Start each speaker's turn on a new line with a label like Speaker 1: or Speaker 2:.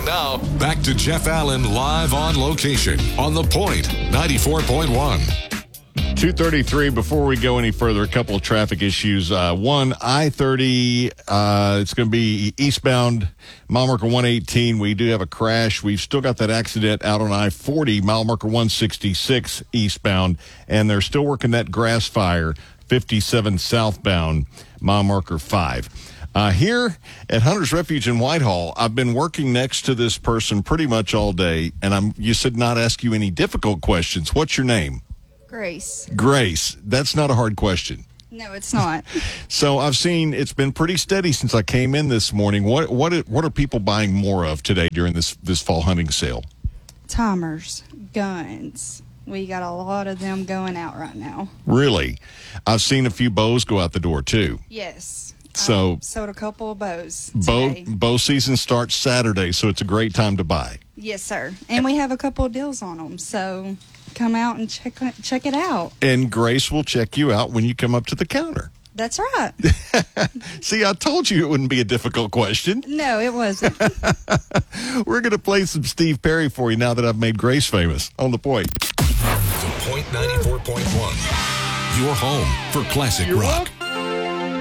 Speaker 1: Now, back to Jeff Allen live on location on The Point 94.1.
Speaker 2: 2:33. Before we go any further, a couple of traffic issues. One, I-30, it's going to be eastbound, mile marker 118. We do have a crash. We've still got that accident out on I-40, mile marker 166 eastbound, and they're still working that grass fire, 57 southbound, mile marker 5. Here at Hunter's Refuge in Whitehall, I've been working next to this person pretty much all day, and you said not ask you any difficult questions. What's your name?
Speaker 3: Grace.
Speaker 2: Grace. That's not a hard question.
Speaker 3: No, it's not.
Speaker 2: So I've seen it's been pretty steady since I came in this morning. What are people buying more of today during this fall hunting sale?
Speaker 3: Timers, guns. We got a lot of them going out right now.
Speaker 2: Really? I've seen a few bows go out the door too.
Speaker 3: Yes.
Speaker 2: So
Speaker 3: sold a couple of bows today.
Speaker 2: Bow season starts Saturday, so it's a great time to buy.
Speaker 3: Yes, sir. And we have a couple of deals on them, so come out and check it out.
Speaker 2: And Grace will check you out when you come up to the counter.
Speaker 3: That's right.
Speaker 2: See, I told you it wouldn't be a difficult question.
Speaker 3: No, it wasn't.
Speaker 2: We're going to play some Steve Perry for you now that I've made Grace famous on The Point.
Speaker 1: The Point 94.1. Your home for classic rock.